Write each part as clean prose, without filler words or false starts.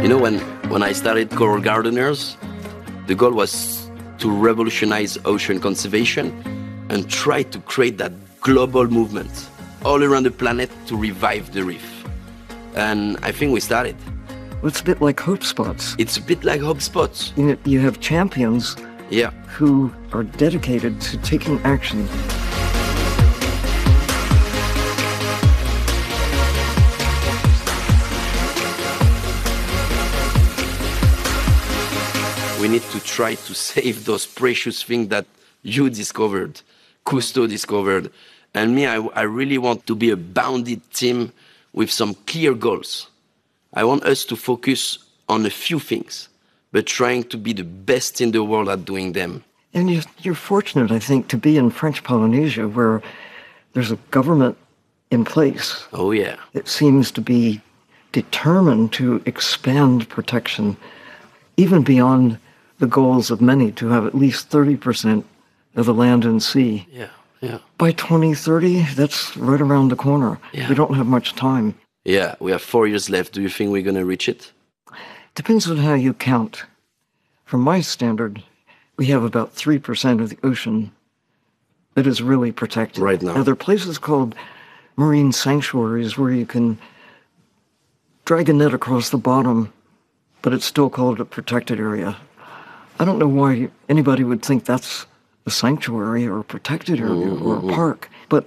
You know, when I started Coral Gardeners, the goal was to revolutionize ocean conservation and try to create that global movement all around the planet to revive the reef. And I think we started. It's a bit like Hope Spots. It's a bit like Hope Spots. You have champions who are dedicated to taking action. We need to try to save those precious things that you discovered, Cousteau discovered. And me, I really want to be a bounded team with some clear goals. I want us to focus on a few things, but trying to be the best in the world at doing them. And you're fortunate, I think, to be in French Polynesia, where there's a government in place. Oh, yeah. It seems to be determined to expand protection, even beyond the goals of many, to have at least 30% of the land and sea. Yeah. By 2030, that's right around the corner. Yeah. We don't have much time. Yeah, we have 4 years left. Do you think we're going to reach it? Depends on how you count. From my standard, we have about 3% of the ocean that is really protected. Right now. Now, there are places called marine sanctuaries where you can drag a net across the bottom, but it's still called a protected area. I don't know why anybody would think that's a sanctuary or a protected area or a park. But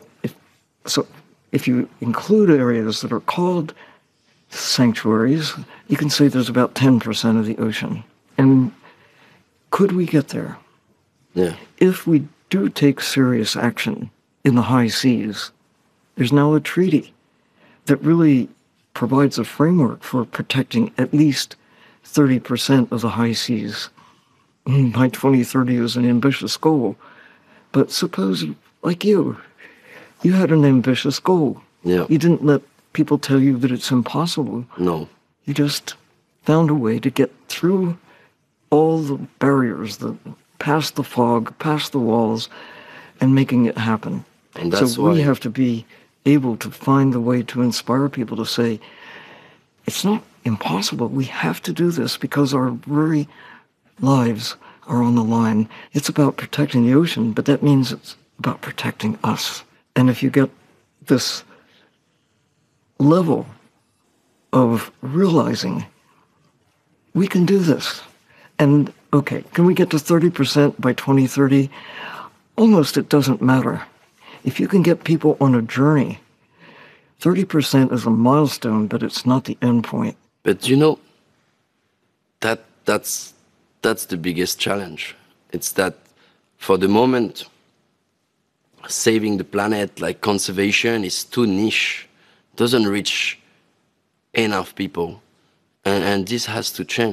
if you include areas that are called sanctuaries, you can say there's about 10% of the ocean. And could we get there? Yeah. If we do take serious action in the high seas, there's now a treaty that really provides a framework for protecting at least 30% of the high seas. By 2030 is an ambitious goal. But suppose, like you had an ambitious goal. Yeah. You didn't let people tell you that it's impossible. No. You just found a way to get through all the barriers, past the fog, past the walls, and making it happen. And that's so we have to be able to find the way to inspire people to say, it's not impossible. We have to do this because our very lives are on the line. It's about protecting the ocean, but that means it's about protecting us. And if you get this level of realizing we can do this, and okay, can we get to 30% by 2030? Almost it doesn't matter. If you can get people on a journey, 30% is a milestone, but it's not the end point. But you know, that's the biggest challenge. It's that for the moment, saving the planet, like conservation, is too niche. Doesn't reach enough people. And this has to change.